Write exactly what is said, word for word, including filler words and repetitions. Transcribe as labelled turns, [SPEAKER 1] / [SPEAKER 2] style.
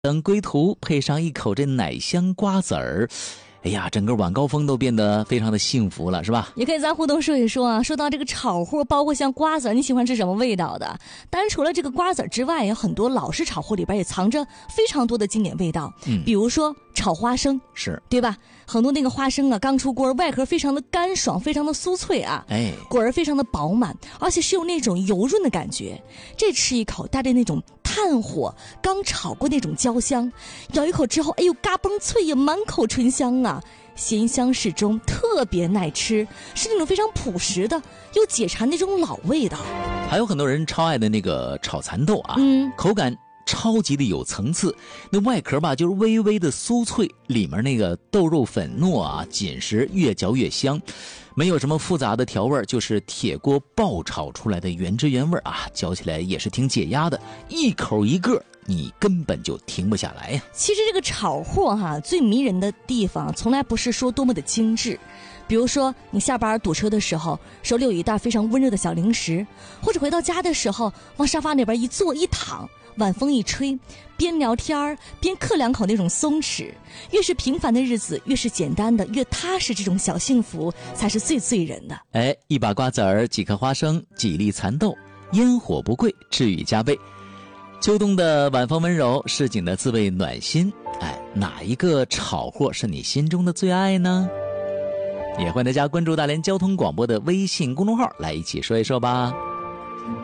[SPEAKER 1] 等归途，配上一口这奶香瓜子儿，哎呀，整个晚高峰都变得非常的幸福了，是吧？
[SPEAKER 2] 也可以咱互动说一说啊，说到这个炒货，包括像瓜子儿，你喜欢吃什么味道的？当然，除了这个瓜子儿之外，有很多老式炒货里边也藏着非常多的经典味道。嗯，比如说炒花生，
[SPEAKER 1] 是
[SPEAKER 2] 对吧？很多那个花生啊，刚出锅，外壳非常的干爽，非常的酥脆啊，
[SPEAKER 1] 哎，
[SPEAKER 2] 果儿非常的饱满，而且是有那种油润的感觉。这吃一口，带着那种炭火刚炒过那种焦香，咬一口之后，哎呦，嘎嘣脆呀，满口醇香啊，咸香适中，特别耐吃，是那种非常朴实的又解馋那种老味道。
[SPEAKER 1] 还有很多人超爱的那个炒蚕豆啊，
[SPEAKER 2] 嗯，
[SPEAKER 1] 口感超级的有层次，那外壳吧就是微微的酥脆，里面那个豆肉粉糯啊，紧实，越嚼越香，没有什么复杂的调味，就是铁锅爆炒出来的原汁原味啊，嚼起来也是挺解压的，一口一个，你根本就停不下来呀。
[SPEAKER 2] 其实这个炒货哈、啊，最迷人的地方从来不是说多么的精致。比如说你下班堵车的时候，手里有一袋非常温热的小零食，或者回到家的时候往沙发那边一坐一躺，晚风一吹，边聊天边嗑两口那种松弛。越是平凡的日子，越是简单的，越踏实，这种小幸福才是最醉人的。
[SPEAKER 1] 哎，一把瓜子儿，几颗花生，几粒蚕豆，烟火不贵，治愈加倍。秋冬的晚风温柔，市井的滋味暖心。哎，哪一个炒货是你心中的最爱呢？也欢迎大家关注大连交通广播的微信公众号，来一起说一说吧。